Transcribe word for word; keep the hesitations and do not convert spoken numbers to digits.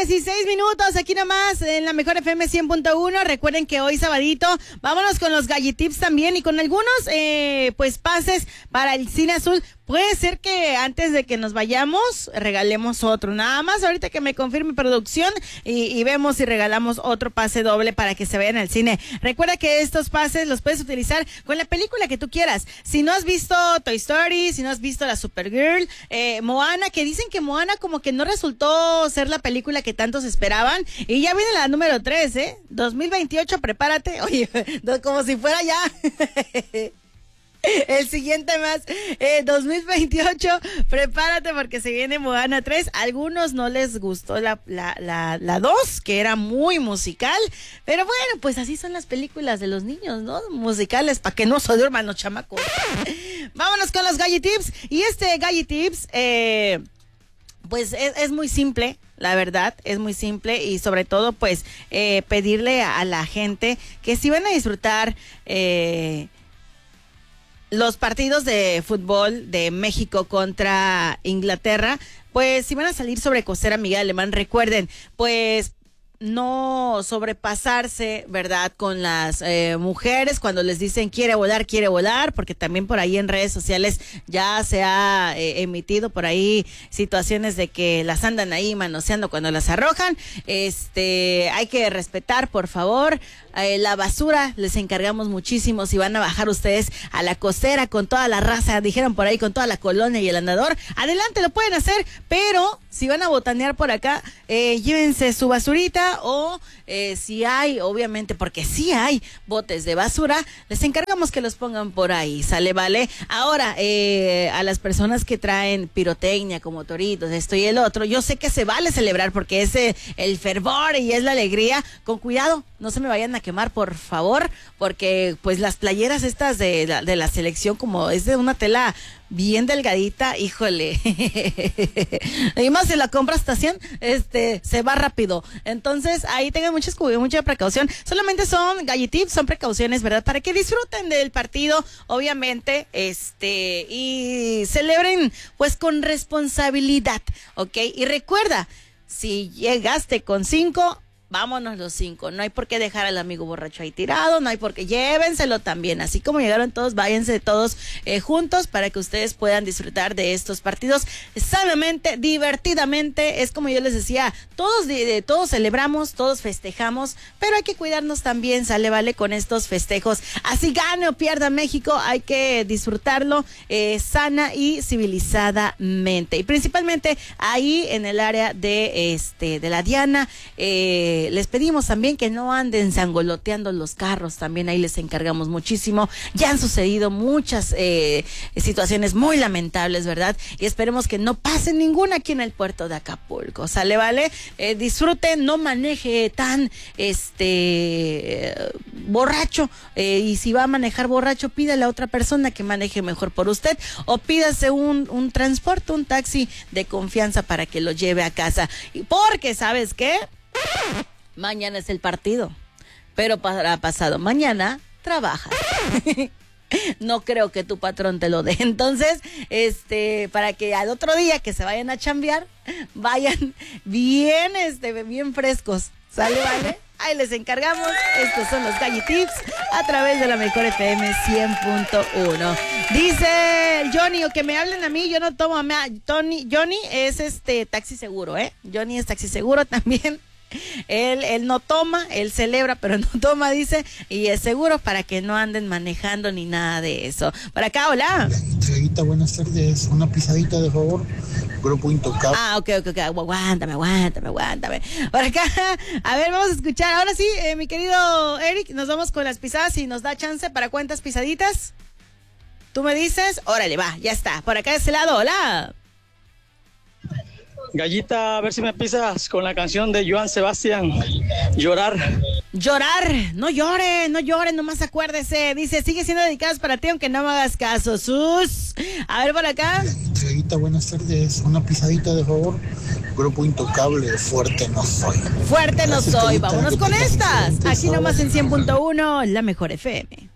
dieciséis minutos, aquí nomás en la Mejor F M cien punto uno. Recuerden que hoy sabadito, vámonos con los Gallitips también y con algunos eh, pues pases para el Cine Azul. Puede ser que antes de que nos vayamos regalemos otro, nada más ahorita que me confirme producción y, y vemos si regalamos otro pase doble para que se vayan al cine. Recuerda que estos pases los puedes utilizar con la película que tú quieras. Si no has visto Toy Story, si no has visto la Supergirl, eh, Moana, que dicen que Moana como que no resultó ser la película que tantos esperaban, y ya viene la número tres, ¿eh? dos mil veintiocho, prepárate, oye, como si fuera ya... El siguiente más, eh, dos mil veintiocho, prepárate porque se viene Moana tres. Algunos no les gustó la, la, la, la dos, que era muy musical, pero bueno, pues así son las películas de los niños, ¿no? Musicales, para que no se duerman los chamacos. Vámonos con los Gallitips, y este Gallitips, eh, pues es, es muy simple. La verdad, es muy simple y sobre todo, pues, eh, pedirle a, a la gente que si van a disfrutar, eh, los partidos de fútbol de México contra Inglaterra, pues si van a salir sobre costera Miguel Alemán, recuerden, pues no sobrepasarse, ¿verdad?, con las eh, mujeres cuando les dicen quiere volar, quiere volar, porque también por ahí en redes sociales ya se ha eh, emitido por ahí situaciones de que las andan ahí manoseando cuando las arrojan. Este, hay que respetar, por favor. Eh, la basura les encargamos muchísimo. Si van a bajar ustedes a la costera con toda la raza, dijeron por ahí, con toda la colonia y el andador, adelante, lo pueden hacer, pero si van a botanear por acá, eh, llévense su basurita, o eh, si hay, obviamente, porque sí hay botes de basura, les encargamos que los pongan por ahí, ¿sale? Vale. Ahora, eh, a las personas que traen pirotecnia como toritos, esto y el otro, yo sé que se vale celebrar porque es eh, el fervor y es la alegría. Con cuidado, no se me vayan a quemar, por favor, porque pues las playeras estas de la, de la selección, como es de una tela bien delgadita, híjole, y más si la compra estación, este, se va rápido. Entonces, ahí tengan mucha, mucha precaución. Solamente son Gallitips, son precauciones, ¿verdad? Para que disfruten del partido, obviamente, este, y celebren, pues, con responsabilidad, ¿ok? Y recuerda, si llegaste con cinco, vámonos los cinco, no hay por qué dejar al amigo borracho ahí tirado, no hay por qué, llévenselo también, así como llegaron todos, váyanse todos eh, juntos para que ustedes puedan disfrutar de estos partidos sanamente, divertidamente. Es como yo les decía, todos de, de, todos celebramos, todos festejamos, pero hay que cuidarnos también, sale, vale, con estos festejos. Así gane o pierda México, hay que disfrutarlo eh, sana y civilizadamente, y principalmente ahí en el área de este de la Diana. eh, Les pedimos también que no anden sangoloteando los carros, también ahí les encargamos muchísimo. Ya han sucedido muchas eh, situaciones muy lamentables, ¿verdad? Y esperemos que no pase ninguna aquí en el puerto de Acapulco, ¿sale, vale? Eh, disfruten, no maneje tan este eh, borracho, eh, y si va a manejar borracho, pídale a otra persona que maneje mejor por usted, o pídase un, un transporte, un taxi de confianza para que lo lleve a casa. Y porque, ¿sabes qué? Mañana es el partido, pero para pasado mañana trabajas. No creo que tu patrón te lo dé. Entonces, este, para que al otro día que se vayan a chambear, vayan bien, este, bien frescos. ¿Sale, vale? Ahí les encargamos. Estos son los Gallitips a través de la Mejor F M cien punto uno. Dice Johnny, o que me hablen a mí, yo no tomo a Tony. Johnny es este taxi seguro, ¿eh? Johnny es taxi seguro también. Él, él no toma, él celebra, pero no toma, dice, y es seguro para que no anden manejando ni nada de eso. Por acá, hola. Entreguita, buenas tardes. Una pisadita, de favor. Grupo Intocable. Ah, ok, ok, ok. Aguántame, aguántame, aguántame. Por acá, a ver, vamos a escuchar. Ahora sí, eh, mi querido Eric, nos vamos con las pisadas y nos da chance para cuántas pisaditas. Tú me dices, órale, va, ya está. Por acá de ese lado, hola. Gallita, a ver si me pisas con la canción de Joan Sebastián, Llorar. Llorar, no llore, no llore, nomás acuérdese. Dice, sigue siendo dedicados para ti aunque no me hagas caso. Sus. A ver por acá. Entreguita, buenas tardes. Una pisadita, de favor. Grupo Intocable, fuerte no soy. Fuerte no Gracias, soy. Gallita. Vámonos con estas. Aquí nomás en cien punto uno, la Mejor F M.